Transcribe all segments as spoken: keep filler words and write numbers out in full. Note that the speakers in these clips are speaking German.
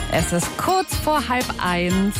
Es ist kurz vor halb eins.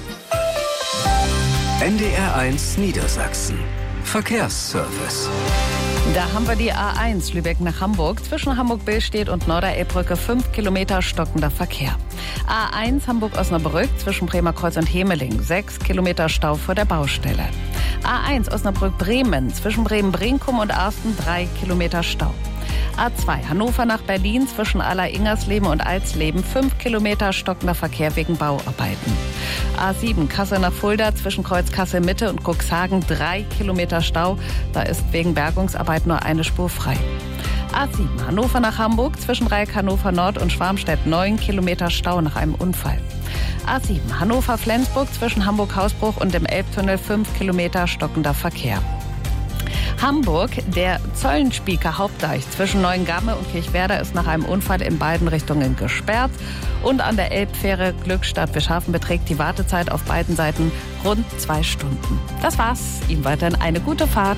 N D R eins Niedersachsen. Verkehrsservice. Da haben wir die A eins Lübeck nach Hamburg. Zwischen Hamburg-Billstedt und Norderelbbrücke fünf Kilometer stockender Verkehr. A eins Hamburg-Osnabrück zwischen Bremerkreuz und Hemeling. sechs Kilometer Stau vor der Baustelle. A eins Osnabrück-Bremen zwischen Bremen-Brinkum und Arsten. drei Kilometer Stau. A zwei Hannover nach Berlin zwischen Aller-Ingersleben und Alsleben. fünf Kilometer stockender Verkehr wegen Bauarbeiten. A sieben Kassel nach Fulda zwischen Kreuz Kassel-Mitte und Cuxhagen. drei Kilometer Stau. Da ist wegen Bergungsarbeit nur eine Spur frei. A sieben Hannover nach Hamburg zwischen Dreieck Hannover Nord und Schwarmstedt. neun Kilometer Stau nach einem Unfall. A sieben Hannover-Flensburg zwischen Hamburg-Hausbruch und dem Elbtunnel. fünf Kilometer stockender Verkehr. Hamburg, der Zollenspieker Hauptdeich zwischen Neuengamme und Kirchwerder ist nach einem Unfall in beiden Richtungen gesperrt. Und an der Elbfähre Glückstadt-Wischhafen beträgt die Wartezeit auf beiden Seiten rund zwei Stunden. Das war's. Ihnen weiterhin eine gute Fahrt.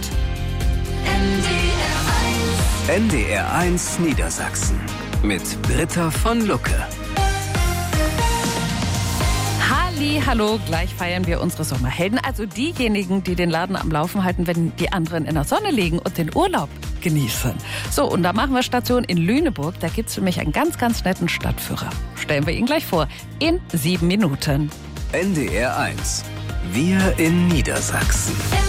N D R eins Niedersachsen mit Britta von Lucke. Halli, hallo, gleich feiern wir unsere Sommerhelden. Also diejenigen, die den Laden am Laufen halten, wenn die anderen in der Sonne liegen und den Urlaub genießen. So, und da machen wir Station in Lüneburg. Da gibt's für mich einen ganz, ganz netten Stadtführer. Stellen wir ihn gleich vor. In sieben Minuten. N D R eins. Wir in Niedersachsen.